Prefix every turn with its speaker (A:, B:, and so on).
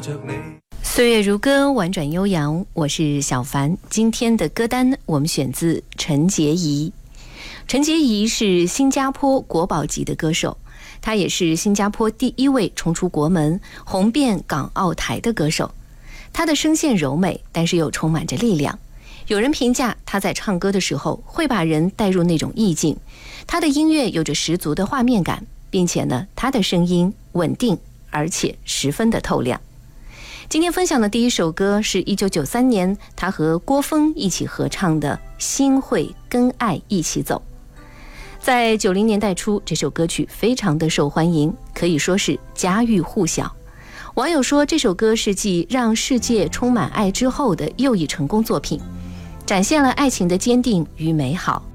A: 着你。
B: 岁月如歌，婉转悠扬，我是小凡。今天的歌单我们选自陈洁仪。陈洁仪是新加坡国宝级的歌手，她也是新加坡第一位冲出国门、红遍港澳台的歌手。她的声线柔美，但是又充满着力量。有人评价她在唱歌的时候会把人带入那种意境，她的音乐有着十足的画面感，并且呢，她的声音稳定而且十分的透亮。今天分享的第一首歌是1993年他和郭峰一起合唱的《心会跟爱一起走》。在90年代初，这首歌曲非常的受欢迎，可以说是家喻户晓。网友说这首歌是继《让世界充满爱》之后的又一成功作品，展现了爱情的坚定与美好。